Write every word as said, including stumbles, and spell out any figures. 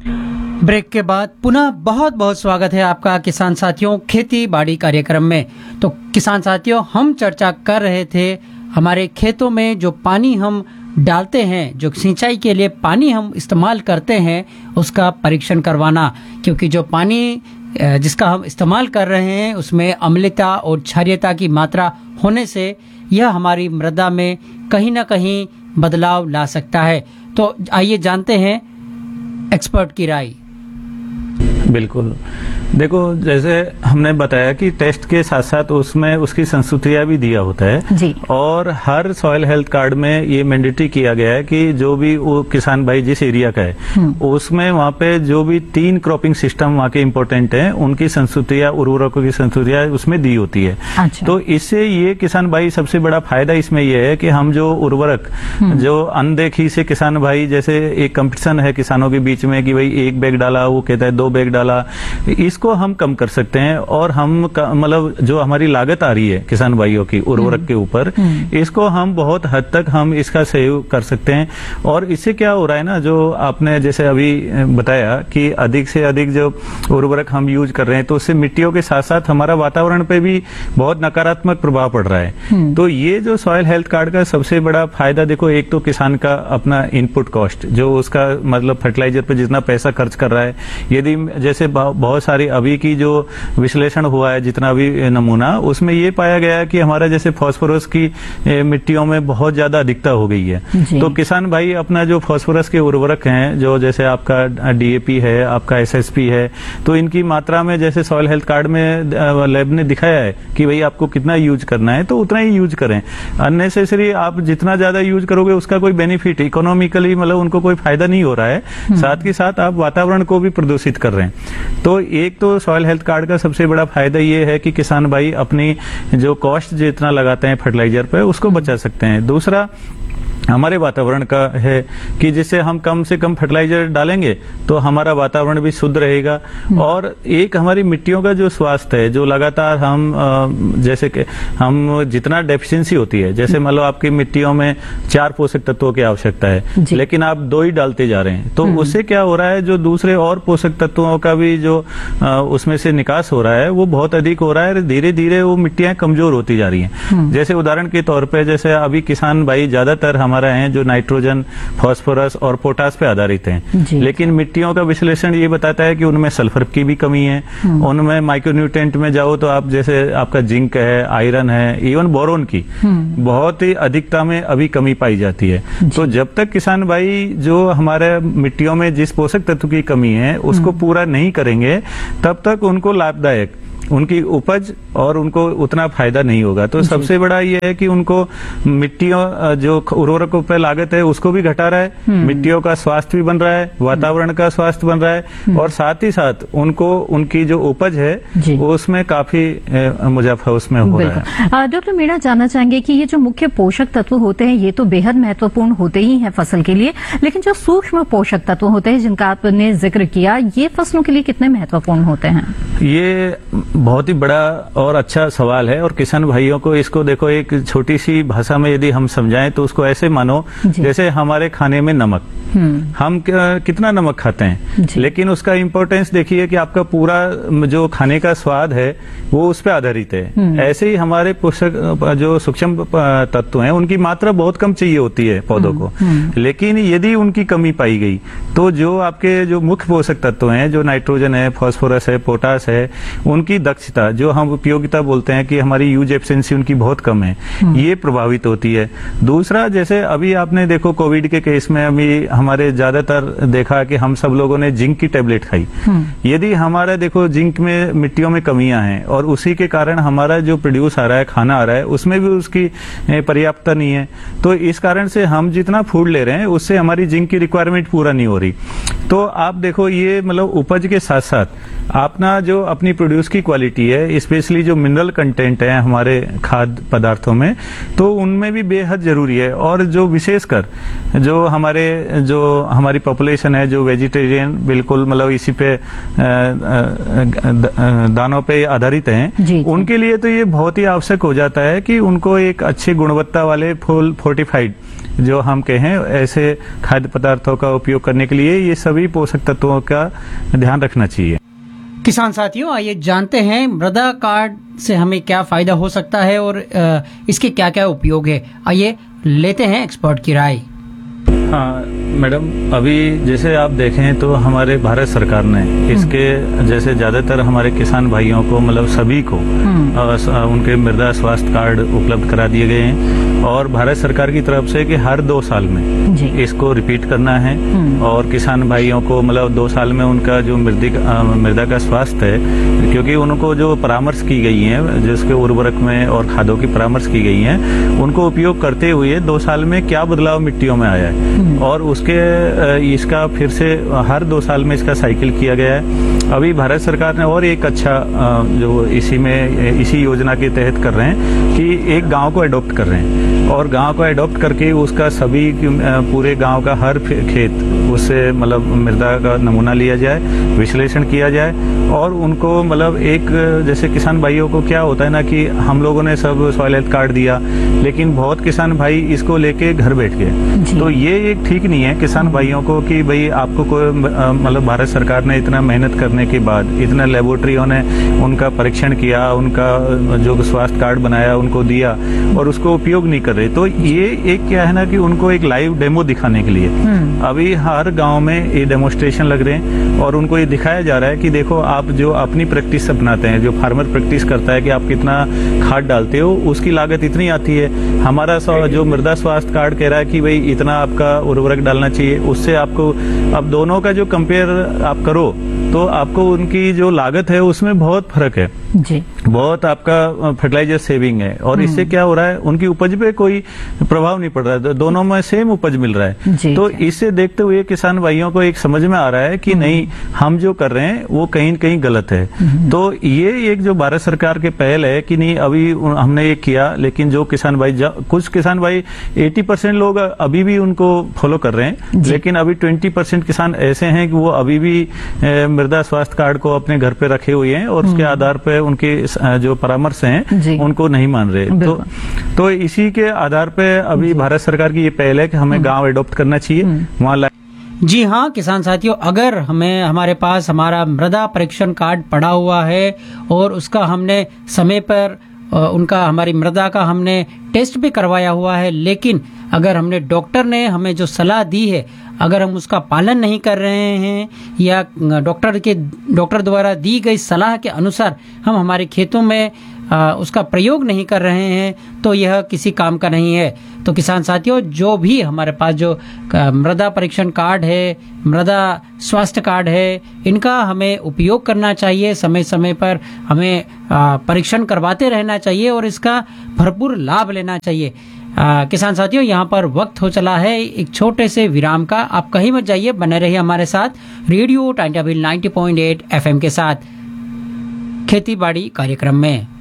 Break के बाद पुनः बहुत बहुत स्वागत है आपका किसान साथियों खेती बाड़ी कार्यक्रम में। तो किसान साथियों, हम चर्चा कर रहे थे हमारे खेतों में जो पानी हम डालते हैं, जो सिंचाई के लिए पानी हम इस्तेमाल करते हैं, उसका परीक्षण करवाना, क्योंकि जो पानी जिसका हम इस्तेमाल कर रहे हैं उसमें अम्लता और क्षारीयता की मात्रा होने से यह हमारी मृदा में कहीं ना कहीं बदलाव ला सकता है। तो आइए जानते हैं एक्सपर्ट की राय। बिल्कुल, देखो जैसे हमने बताया कि टेस्ट के साथ साथ उसमें उसकी संस्तुतियां भी दिया होता है जी। और हर सॉइल हेल्थ कार्ड में ये मैंडेटरी किया गया है कि जो भी वो किसान भाई जिस एरिया का है उसमें वहाँ पे जो भी तीन क्रॉपिंग सिस्टम वहाँ के इम्पोर्टेंट हैं उनकी संस्तुतियां, उर्वरकों की संस्तुतियां उसमें दी होती है। अच्छा। तो इससे ये किसान भाई सबसे बड़ा फायदा इसमें यह है कि हम जो उर्वरक जो अनदेखी से किसान भाई, जैसे एक कंपटीशन है किसानों के बीच में कि भाई एक बैग डाला, वो कहता है दो बैग डाला, इसको हम कम कर सकते हैं और हम मतलब जो हमारी लागत आ रही है किसान भाइयों की उर्वरक के ऊपर, इसको हम बहुत हद तक हम इसका सहयोग कर सकते हैं। और इससे क्या हो रहा है ना, जो आपने जैसे अभी बताया कि अधिक से अधिक जो उर्वरक हम यूज कर रहे हैं तो उससे मिट्टियों के साथ साथ हमारा वातावरण पे भी बहुत नकारात्मक प्रभाव पड़ रहा है। तो ये जो सॉइल हेल्थ कार्ड का सबसे बड़ा फायदा, देखो एक तो किसान का अपना इनपुट कॉस्ट, जो उसका मतलब फर्टिलाइजर पे जितना पैसा खर्च कर रहा है, यदि जैसे बहुत सारी अभी की जो विश्लेषण हुआ है, जितना भी नमूना, उसमें ये पाया गया है कि हमारा जैसे फास्फोरस की मिट्टियों में बहुत ज्यादा अधिकता हो गई है। तो किसान भाई अपना जो फास्फोरस के उर्वरक हैं, जो जैसे आपका डीएपी है, आपका एसएसपी है, तो इनकी मात्रा में जैसे सॉइल हेल्थ कार्ड में लैब ने दिखाया है कि भाई आपको कितना यूज करना है तो उतना ही यूज करें। अननेसेसरी आप जितना ज्यादा यूज करोगे उसका कोई बेनिफिट इकोनॉमिकली मतलब उनको कोई फायदा नहीं हो रहा है, साथ के साथ आप वातावरण को भी प्रदूषित कर रहे हैं। तो एक तो सॉइल हेल्थ कार्ड का सबसे बड़ा फायदा ये है कि किसान भाई अपनी जो कॉस्ट जितना लगाते हैं फर्टिलाइजर पे उसको बचा सकते हैं। दूसरा हमारे वातावरण का है कि जिससे हम कम से कम फर्टिलाइजर डालेंगे तो हमारा वातावरण भी शुद्ध रहेगा। और एक हमारी मिट्टियों का जो स्वास्थ्य है, जो लगातार हम जैसे कि हम जितना डेफिशिएंसी होती है, जैसे मान लो आपकी मिट्टियों में चार पोषक तत्वों की आवश्यकता है लेकिन आप दो ही डालते जा रहे हैं, तो उससे क्या हो रहा है, जो दूसरे और पोषक तत्वों का भी जो उसमें से निकास हो रहा है वो बहुत अधिक हो रहा है। धीरे धीरे वो मिट्टियां कमजोर होती जा रही हैं। जैसे उदाहरण के तौर पर जैसे अभी किसान भाई ज्यादातर हमारा हैं जो नाइट्रोजन, फास्फोरस और पोटास पे आधारित हैं, लेकिन मिट्टियों का विश्लेषण ये बताता है कि उनमें सल्फर की भी कमी है। उनमें माइक्रोन्यूट्रिएंट में जाओ तो आप जैसे आपका जिंक है, आयरन है, इवन बोरोन की बहुत ही अधिकता में अभी कमी पाई जाती है। तो जब तक किसान भाई जो हमारे मिट्टियों में जिस पोषक तत्व की कमी है उसको पूरा नहीं करेंगे, तब तक उनको लाभदायक उनकी उपज और उनको उतना फायदा नहीं होगा। तो सबसे बड़ा ये है कि उनको मिट्टियों जो उर्वरकों पर लागत है उसको भी घटा रहा है, मिट्टियों का स्वास्थ्य भी बन रहा है, वातावरण का स्वास्थ्य बन रहा है, और साथ ही साथ उनको उनकी जो उपज है वो उसमें काफी मुनाफा उसमें हो रहा है। डॉक्टर मीणा, जानना चाहेंगे कि ये जो मुख्य पोषक तत्व होते हैं ये तो बेहद महत्वपूर्ण होते ही हैं फसल के लिए, लेकिन जो सूक्ष्म पोषक तत्व होते हैं जिनका आपने जिक्र किया, ये फसलों के लिए कितने महत्वपूर्ण होते हैं? ये बहुत ही बड़ा और अच्छा सवाल है और किसान भाइयों को इसको देखो एक छोटी सी भाषा में यदि हम समझाएं तो उसको ऐसे मानो जैसे हमारे खाने में नमक, हम कितना नमक खाते हैं, लेकिन उसका इम्पोर्टेंस देखिए कि आपका पूरा जो खाने का स्वाद है वो उस पर आधारित है। ऐसे ही हमारे पोषक जो सूक्ष्म तत्व हैं उनकी मात्रा बहुत कम चाहिए होती है पौधों को, लेकिन यदि उनकी कमी पाई गई तो जो आपके जो मुख्य पोषक तत्व हैं, जो नाइट्रोजन है, फास्फोरस है, पोटास है, उनकी दक्षता जो हम उपयोगिता बोलते हैं कि हमारी यूज एफिशिएंसी उनकी बहुत कम है, ये प्रभावित होती है। दूसरा, जैसे अभी आपने देखो कोविड के केस में अभी हमारे ज्यादातर देखा कि हम सब लोगों ने जिंक की टेबलेट खाई। यदि हमारा देखो जिंक में मिट्टियों में कमियां हैं और उसी के कारण हमारा जो प्रोड्यूस आ रहा है, खाना आ रहा है, उसमें भी उसकी पर्याप्तता नहीं है, तो इस कारण से हम जितना फूड ले रहे हैं उससे हमारी जिंक की रिक्वायरमेंट पूरा नहीं हो रही। तो आप देखो ये मतलब उपज के साथ साथ अपना जो अपनी प्रोड्यूस की क्वालिटी है, स्पेशली जो मिनरल कंटेंट है हमारे खाद्य पदार्थों में, तो उनमें भी बेहद जरूरी है। और जो विशेषकर जो हमारे जो हमारी पॉपुलेशन है जो वेजिटेरियन बिल्कुल मतलब इसी पे दानों पे आधारित हैं, उनके लिए तो ये बहुत ही आवश्यक हो जाता है कि उनको एक अच्छी गुणवत्ता वाले फुल फोर्टिफाइड जो हम कहें ऐसे खाद्य पदार्थों का उपयोग करने के लिए ये सभी पोषक तत्वों का ध्यान रखना चाहिए। किसान साथियों, आइए जानते हैं मृदा कार्ड से हमें क्या फायदा हो सकता है और इसके क्या क्या उपयोग है। आइए लेते हैं एक्सपर्ट की राय। हाँ मैडम, अभी जैसे आप देखें तो हमारे भारत सरकार ने इसके जैसे ज्यादातर हमारे किसान भाइयों को मतलब सभी को आ, उनके मृदा स्वास्थ्य कार्ड उपलब्ध करा दिए गए हैं और भारत सरकार की तरफ से कि हर दो साल में जी। इसको रिपीट करना है और किसान भाइयों को मतलब दो साल में उनका जो मृदा मृदा का स्वास्थ्य है, क्योंकि उनको जो परामर्श की गई है जिसके उर्वरक में और खादों की परामर्श की गई है, उनको उपयोग करते हुए दो साल में क्या बदलाव मिट्टियों में आया है और उसके इसका फिर से हर दो साल में इसका साइकिल किया गया है। अभी भारत सरकार ने और एक अच्छा जो इसी में इसी योजना के तहत कर रहे हैं कि एक गांव को अडॉप्ट कर रहे हैं और गांव को अडॉप्ट करके उसका सभी पूरे गांव का हर खेत उससे मतलब मृदा का नमूना लिया जाए, विश्लेषण किया जाए और उनको मतलब एक जैसे किसान भाइयों को क्या होता है ना कि हम लोगों ने सब सॉइल हेल्थ कार्ड दिया लेकिन बहुत किसान भाई इसको लेके घर बैठ गए। तो ये एक ठीक नहीं है किसान भाइयों को कि भाई आपको कोई मतलब भारत सरकार ने इतना मेहनत करने के बाद इतना लेबोरेटरियों ने उनका परीक्षण किया, उनका जो स्वास्थ्य कार्ड बनाया उनको दिया और उसको उपयोग नहीं कर रहे। तो ये एक क्या है ना कि उनको एक लाइव डेमो दिखाने के लिए अभी हर गांव में ये डेमोस्ट्रेशन लग रहे हैं और उनको ये दिखाया जा रहा है कि देखो आप जो अपनी प्रैक्टिस अपनाते हैं, जो फार्मर प्रैक्टिस करता है कि आप कितना खाद डालते हो उसकी लागत इतनी आती है, हमारा जो मृदा स्वास्थ्य कार्ड कह रहा है कि भाई इतना आपका उर्वरक डालना चाहिए, उससे आपको अब दोनों का जो कंपेयर आप करो तो आपको उनकी जो लागत है उसमें बहुत फर्क है जी। बहुत आपका फर्टिलाइजर सेविंग है और इससे क्या हो रहा है उनकी उपज पे कोई प्रभाव नहीं पड़ रहा है, दोनों में सेम उपज मिल रहा है जी, तो जी। इससे देखते हुए किसान भाइयों को एक समझ में आ रहा है कि नहीं हम जो कर रहे हैं वो कहीं न कहीं गलत है। तो ये एक जो भारत सरकार के पहल है कि नहीं अभी हमने ये किया, लेकिन जो किसान भाई कुछ किसान भाई अस्सी परसेंट लोग अभी भी उनको फॉलो कर रहे हैं, लेकिन अभी बीस परसेंट किसान ऐसे हैं कि वो अभी भी मृदा स्वास्थ्य कार्ड को अपने घर पे रखे हुए हैं और उसके आधार पर उनके जो परामर्श हैं उनको नहीं मान रहे। तो तो इसी के आधार पे अभी भारत सरकार की ये पहल है कि हमें गांव अडॉप्ट करना चाहिए वहाँ। जी हाँ किसान साथियों, अगर हमें हमारे पास हमारा मृदा परीक्षण कार्ड पड़ा हुआ है और उसका हमने समय पर उनका हमारी मृदा का हमने टेस्ट भी करवाया हुआ है, लेकिन अगर हमने डॉक्टर ने हमें जो सलाह दी है अगर हम उसका पालन नहीं कर रहे हैं या डॉक्टर के डॉक्टर द्वारा दी गई सलाह के अनुसार हम हमारे खेतों में आ, उसका प्रयोग नहीं कर रहे हैं तो यह किसी काम का नहीं है। तो किसान साथियों, जो भी हमारे पास जो मृदा परीक्षण कार्ड है, मृदा स्वास्थ्य कार्ड है, इनका हमें उपयोग करना चाहिए, समय समय पर हमें परीक्षण करवाते रहना चाहिए और इसका भरपूर लाभ लेना चाहिए। आ, किसान साथियों, यहाँ पर वक्त हो चला है एक छोटे से विराम का। आप कहीं मत जाइए, बने रहिए हमारे साथ रेडियो टाइम टेबल नब्बे पॉइंट आठ एफएम के साथ खेती बाड़ी कार्यक्रम में।